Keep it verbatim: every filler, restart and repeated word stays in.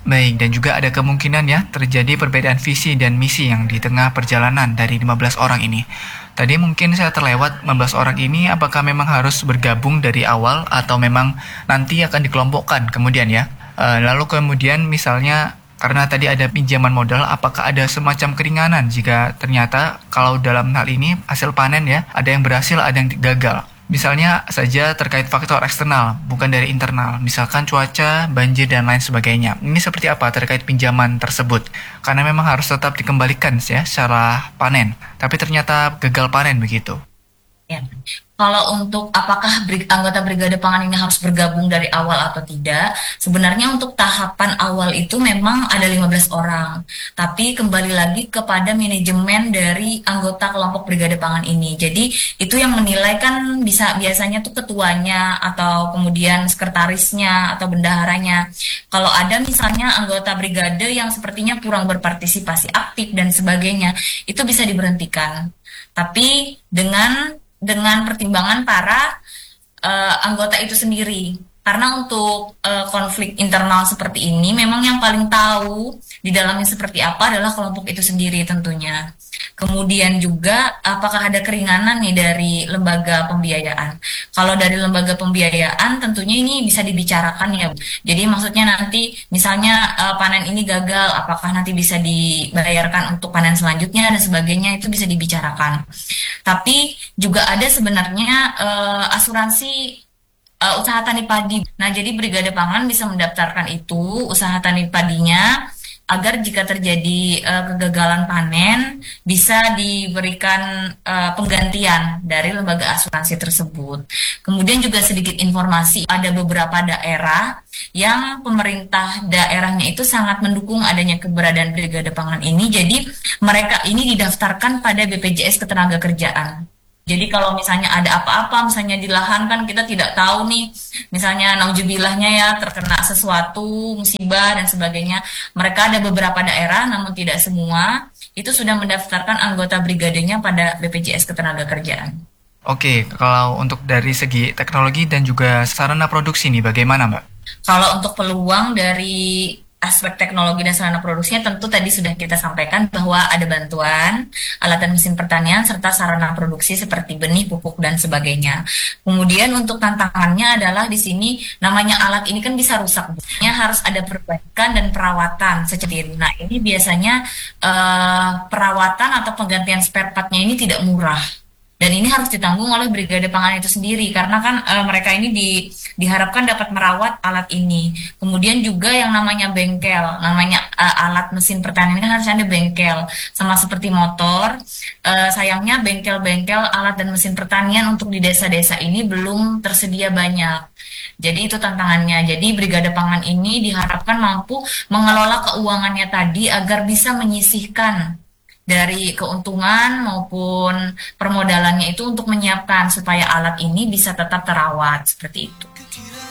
Baik, dan juga ada kemungkinan ya terjadi perbedaan visi dan misi yang di tengah perjalanan dari lima belas orang ini. Tadi mungkin saya terlewat lima belas orang ini apakah memang harus bergabung dari awal atau memang nanti akan dikelompokkan kemudian ya. E, lalu kemudian misalnya karena tadi ada pinjaman modal, apakah ada semacam keringanan jika ternyata kalau dalam hal ini hasil panen ya, ada yang berhasil, ada yang gagal. Misalnya saja terkait faktor eksternal, bukan dari internal. Misalkan cuaca, banjir, dan lain sebagainya. Ini seperti apa terkait pinjaman tersebut? Karena memang harus tetap dikembalikan ya secara panen. Tapi ternyata gagal panen begitu. Ya. Kalau untuk apakah brig- anggota Brigade Pangan ini harus bergabung dari awal atau tidak, sebenarnya untuk tahapan awal itu memang ada lima belas orang. Tapi kembali lagi kepada manajemen dari anggota kelompok Brigade Pangan ini. Jadi itu yang menilai kan bisa biasanya tuh ketuanya atau kemudian sekretarisnya atau bendaharanya. Kalau ada misalnya anggota brigade yang sepertinya kurang berpartisipasi aktif dan sebagainya, itu bisa diberhentikan. Tapi dengan dengan pertimbangan para uh, anggota itu sendiri. Karena untuk uh, konflik internal seperti ini, memang yang paling tahu di dalamnya seperti apa adalah kelompok itu sendiri tentunya. Kemudian juga apakah ada keringanan nih dari lembaga pembiayaan. Kalau dari lembaga pembiayaan tentunya ini bisa dibicarakan ya. Jadi maksudnya nanti misalnya uh, panen ini gagal, apakah nanti bisa dibayarkan untuk panen selanjutnya dan sebagainya, itu bisa dibicarakan. Tapi juga ada sebenarnya uh, asuransi uh, usaha tani padi. Nah, jadi Brigade Pangan bisa mendaftarkan itu usaha tani padinya agar jika terjadi uh, kegagalan panen bisa diberikan uh, penggantian dari lembaga asuransi tersebut. Kemudian juga sedikit informasi, ada beberapa daerah yang pemerintah daerahnya itu sangat mendukung adanya keberadaan Brigade Pangan ini. Jadi mereka ini didaftarkan pada B P J S Ketenagakerjaan. Jadi kalau misalnya ada apa-apa, misalnya di lahan kan kita tidak tahu nih, misalnya naujubillahnya ya terkena sesuatu, musibah dan sebagainya. Mereka ada beberapa daerah, namun tidak semua, itu sudah mendaftarkan anggota brigadenya pada B P J S Ketenagakerjaan. Oke, kalau untuk dari segi teknologi dan juga sarana produksi nih bagaimana Mbak? Kalau untuk peluang dari aspek teknologi dan sarana produksinya tentu tadi sudah kita sampaikan bahwa ada bantuan, alat dan mesin pertanian, serta sarana produksi seperti benih, pupuk, dan sebagainya. Kemudian untuk tantangannya adalah di sini namanya alat ini kan bisa rusak. Biasanya harus ada perbaikan dan perawatan secara. Nah ini biasanya eh, perawatan atau penggantian spare partnya ini tidak murah. Dan ini harus ditanggung oleh Brigade Pangan itu sendiri karena kan e, mereka ini di, diharapkan dapat merawat alat ini. Kemudian juga yang namanya bengkel, namanya e, alat mesin pertanian kan harus ada bengkel, sama seperti motor. E, sayangnya bengkel-bengkel alat dan mesin pertanian untuk di desa-desa ini belum tersedia banyak. Jadi itu tantangannya. Jadi Brigade Pangan ini diharapkan mampu mengelola keuangannya tadi agar bisa menyisihkan dari keuntungan maupun permodalannya itu untuk menyiapkan supaya alat ini bisa tetap terawat seperti itu.